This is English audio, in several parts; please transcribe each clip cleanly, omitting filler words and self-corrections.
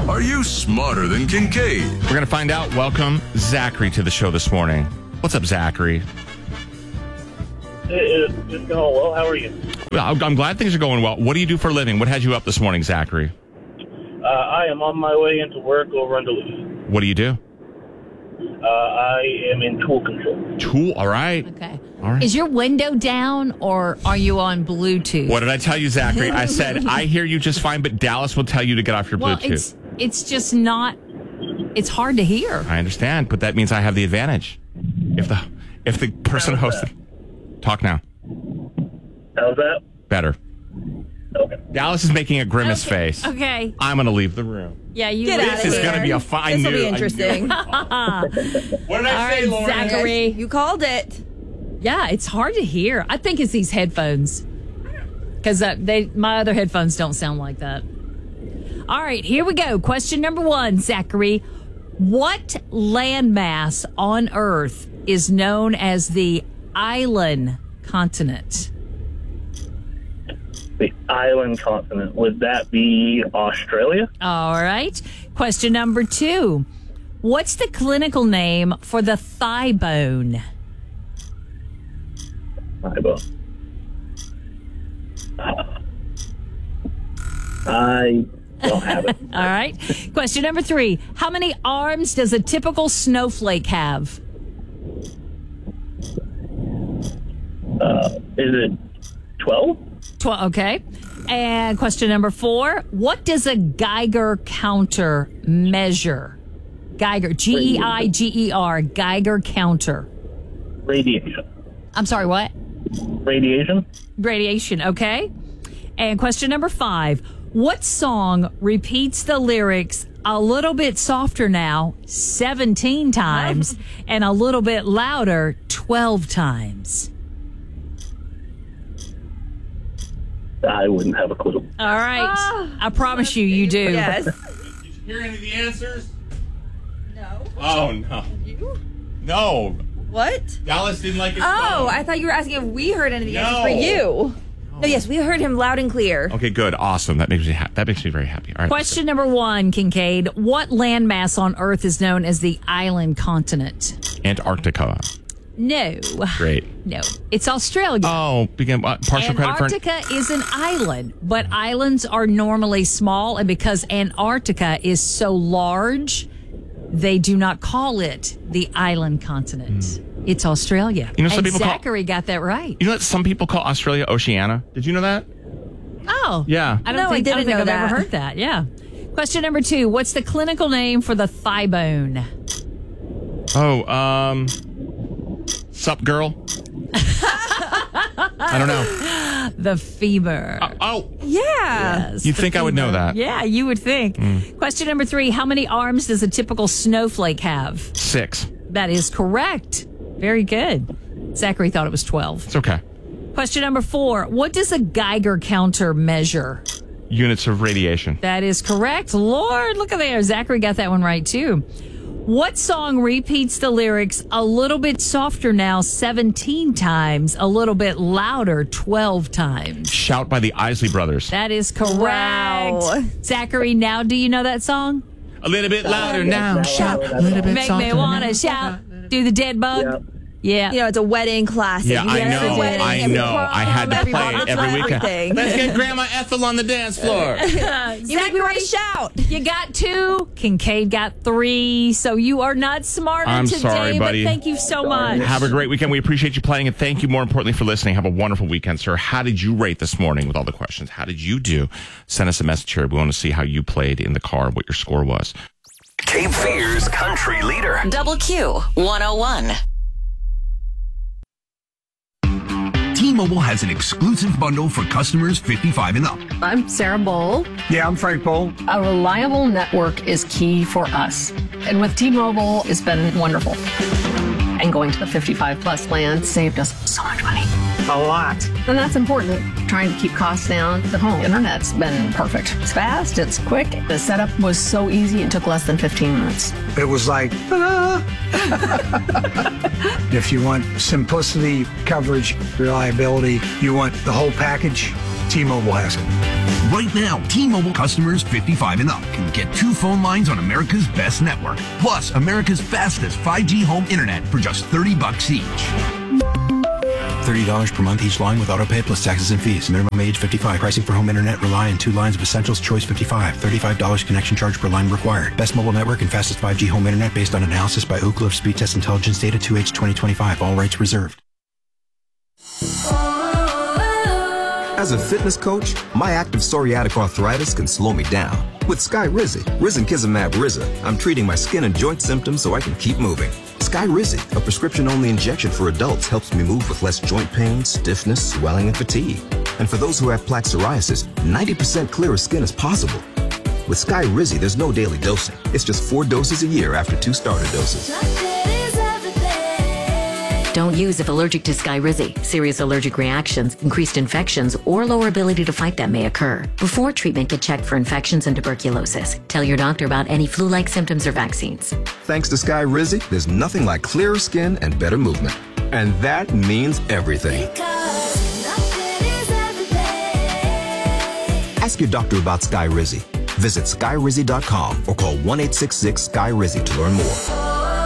Are you smarter than Kincaid? We're going to find out. Welcome, Zachary, to the show this morning. What's up, Zachary? It's going well. How are you? Well, I'm glad things are going well. What do you do for a living? What had you up this morning, Zachary? I am on my way into work over in Duluth. What do you do? I am in tool control. Tool, all right. Okay. All right. Is your window down or are you on Bluetooth? What did I tell you, Zachary? I said, I hear you just fine, but Dallas will tell you to get off your Bluetooth. It's just not, it's hard to hear. I understand, but that means I have the advantage. If the person hosting... Talk now. How's that? Better. Okay. Dallas is making a grimace face. Okay. I'm going to leave the room. Yeah, you Get out This of is here. going to be a fine This will be interesting. What did I All say, right, Lauren? Zachary. You called it. Yeah, it's hard to hear. I think it's these headphones. Because my other headphones don't sound like that. All right, here we go. Question number 1, Zachary. What landmass on Earth is known as the island continent? The island continent. Would that be Australia? All right. Question number 2. What's the clinical name for the thigh bone? I don't have it. All right. Question number 3. How many arms does a typical snowflake have? Is it 12? 12. Okay. And question number 4. What does a Geiger counter measure? Geiger. Geiger. Geiger counter. Radiation. I'm sorry, what? Radiation? Radiation. Okay. And question number 5. What song repeats the lyrics a little bit softer now 17 times and a little bit louder 12 times? I wouldn't have a clue. All right. I promise you do. Yes. Did you hear any of the answers? No. Oh, no. No. What? Dallas didn't like it. Oh, I thought you were asking if we heard any of the answers No. for you. No, yes, we heard him loud and clear. Okay, good. Awesome. That makes me very happy. All right. Question number 1, Kincaid. What landmass on Earth is known as the island continent? Antarctica. No. Great. No. It's Australia. Oh, partial credit for... Antarctica is an island, but islands are normally small, and because Antarctica is so large, they do not call it the island continent. It's Australia. You know, some and people Zachary got that right. You know that some people call Australia Oceania? Did you know that? Oh. Yeah. I No, I don't didn't think know I've that. ever heard that. Yeah. Question number 2. What's the clinical name for the thigh bone? Oh, sup, girl? I don't know. The femur. Oh, Yeah. Yes, you'd the think I would know femur. that. Yeah, you would think. Question number 3. How many arms does a typical snowflake have? 6. That is correct. Very good. Zachary thought it was 12. It's okay. Question number 4. What does a Geiger counter measure? Units of radiation. That is correct. Lord, look at there. Zachary got that one right, too. What song repeats the lyrics a little bit softer now 17 times, a little bit louder 12 times? Shout by the Isley Brothers. That is correct. Wow. Zachary, now do you know that song? A little bit louder now. Shout a little bit Make softer me want now. to shout. Do the dead bug. Yeah. You know, it's a wedding classic. Yeah, I Yes, know. a wedding, I every know. prom, I had to every play bar it every mitzvah, weekend. everything. Let's get Grandma Ethel on the dance floor. You make me want to shout. You got 2. Kincaid got 3. So you are not smarter I'm today, sorry, buddy. but thank you so much. Have a great weekend. We appreciate you playing, and thank you more importantly for listening. Have a wonderful weekend, sir. How did you rate this morning with all the questions? How did you do? Send us a message here. We want to see how you played in the car, what your score was. Cape Fear's country leader. Double Q 101. T-Mobile has an exclusive bundle for customers 55 and up. I'm Sarah Bowl. Yeah, I'm Frank Bowl. A reliable network is key for us. And with T-Mobile, it's been wonderful. And going to the 55 plus plan saved us so much money. A lot. And that's important. Trying to keep costs down. The home internet's been perfect. It's fast, it's quick. The setup was so easy, it took less than 15 minutes. It was like, if you want simplicity, coverage, reliability, you want the whole package, T-Mobile has it. Right now, T-Mobile customers 55 and up can get 2 phone lines on America's best network, plus America's fastest 5G home internet for just $30 each. $30 per month each line with autopay plus taxes and fees. Minimum age 55. Pricing for home internet rely on 2 lines of Essentials Choice 55. $35 connection charge per line required. Best mobile network and fastest 5G home internet based on analysis by Oak Cliff Speed Test Intelligence Data 2H 2025. All rights reserved. As a fitness coach, my active psoriatic arthritis can slow me down. With Skyrizi, Risankizumab Riza, I'm treating my skin and joint symptoms so I can keep moving. Skyrizi, a prescription-only injection for adults, helps me move with less joint pain, stiffness, swelling, and fatigue. And for those who have plaque psoriasis, 90% clearer skin is possible. With Skyrizi, there's no daily dosing. It's just 4 doses a year after 2 starter doses. Don't use if allergic to Skyrizi. Serious allergic reactions, increased infections, or lower ability to fight them may occur. Before treatment, get checked for infections and tuberculosis. Tell your doctor about any flu-like symptoms or vaccines. Thanks to Skyrizi, there's nothing like clearer skin and better movement. And that means everything. Ask your doctor about Skyrizi. Visit Skyrizi.com or call 1-866-SKY-RIZI to learn more.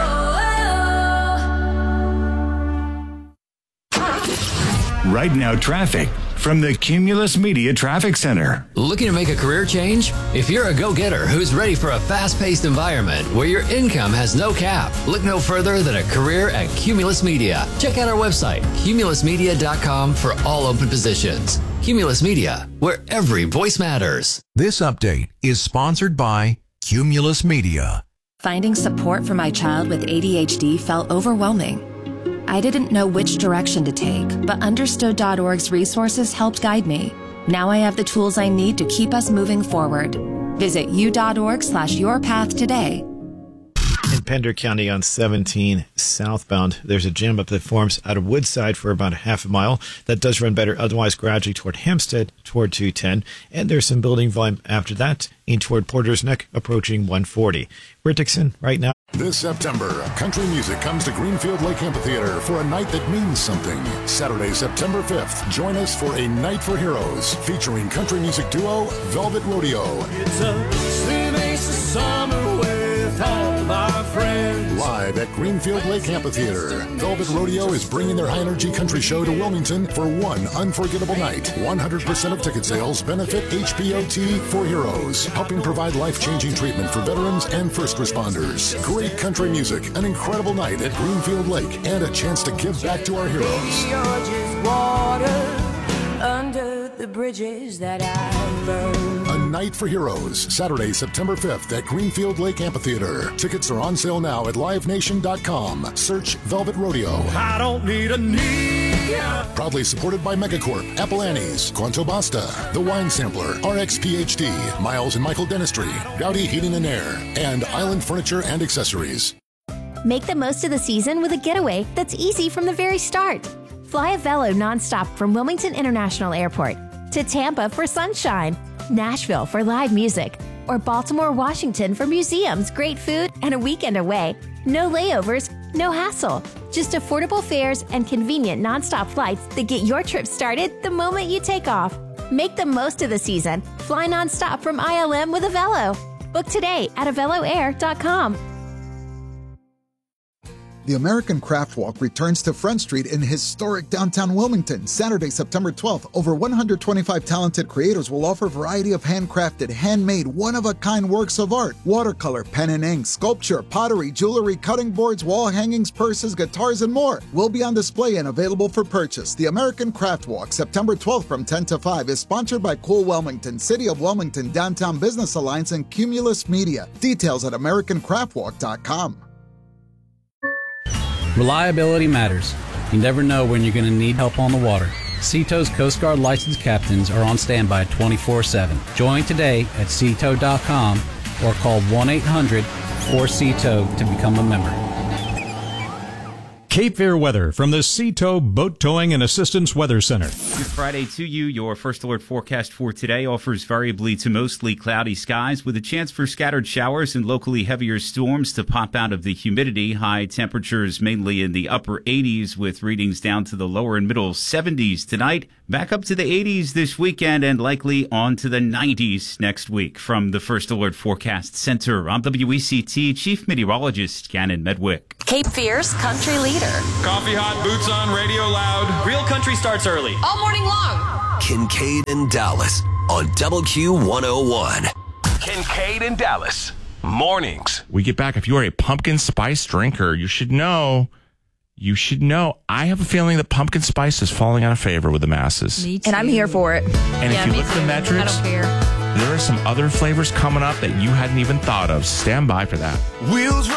Right now, traffic from the Cumulus Media Traffic Center. Looking to make a career change? If you're a go-getter who's ready for a fast-paced environment where your income has no cap, look no further than a career at Cumulus Media. Check out our website, cumulusmedia.com, for all open positions. Cumulus Media, where every voice matters. This update is sponsored by Cumulus Media. Finding support for my child with ADHD felt overwhelming. I didn't know which direction to take, but Understood.org's resources helped guide me. Now I have the tools I need to keep us moving forward. Visit u.org/yourpath today. In Pender County on 17 southbound, there's a jam up that forms out of Woodside for about a half a mile. That does run better otherwise gradually toward Hempstead, toward 210. And there's some building volume after that in toward Porter's Neck, approaching 140. We're Dixon right now. This September, country music comes to Greenfield Lake Amphitheater for a night that means something. Saturday, September 5th, join us for A Night for Heroes, featuring country music duo Velvet Rodeo. It's a slim ace of summer with all of our friends. Live at Greenfield Lake Amphitheater, Velvet Rodeo is bringing their high-energy country show to Wilmington for one unforgettable night. 100% of ticket sales benefit HPOT for Heroes, helping provide life-changing treatment for veterans and first responders. Great country music, an incredible night at Greenfield Lake, and a chance to give back to our heroes. You're just water under the bridges that I burned. A Night for Heroes, Saturday, September 5th at Greenfield Lake Amphitheater. Tickets are on sale now at livenation.com. Search Velvet Rodeo. I don't need a knee. Proudly supported by Megacorp, Apple Annie's, Quanto Basta, The Wine Sampler, RX PhD, Miles and Michael Dentistry, Gowdy Heating and Air, and Island Furniture and Accessories. Make the most of the season with a getaway that's easy from the very start. Fly a Velo nonstop from Wilmington International Airport to Tampa for sunshine, Nashville for live music, or Baltimore, Washington for museums, great food, and a weekend away. No layovers, no hassle. Just affordable fares and convenient nonstop flights that get your trip started the moment you take off. Make the most of the season. Fly nonstop from ILM with Avelo. Book today at aveloair.com. The American Craft Walk returns to Front Street in historic downtown Wilmington, Saturday, September 12th. Over 125 talented creators will offer a variety of handcrafted, handmade, one-of-a-kind works of art. Watercolor, pen and ink, sculpture, pottery, jewelry, cutting boards, wall hangings, purses, guitars, and more will be on display and available for purchase. The American Craft Walk, September 12th from 10 to 5, is sponsored by Cool Wilmington, City of Wilmington, Downtown Business Alliance, and Cumulus Media. Details at AmericanCraftWalk.com. Reliability matters. You never know when you're going to need help on the water. Seato's Coast Guard licensed captains are on standby 24/7. Join today at Seato.com or call 1-800-4SEATO to become a member. Cape Fear weather from the Sea Tow Boat Towing and Assistance Weather Center. Good Friday to you. Your first alert forecast for today offers variably to mostly cloudy skies with a chance for scattered showers and locally heavier storms to pop out of the humidity. High temperatures mainly in the upper 80s with readings down to the lower and middle 70s tonight. Back up to the 80s this weekend and likely on to the 90s next week. From the First Alert Forecast Center, I'm WECT Chief Meteorologist Gannon Medwick. Cape Fear's country leader. Coffee hot, boots on, radio loud. Real country starts early. All morning long. Kincaid and Dallas on WQ101. Kincaid and Dallas. Mornings. We get back. If you are a pumpkin spice drinker, you should know. I have a feeling that pumpkin spice is falling out of favor with the masses. Me too. And I'm here for it. And if you look at the metrics, I don't care. there are some other flavors coming up that you hadn't even thought of. Stand by for that. Wheels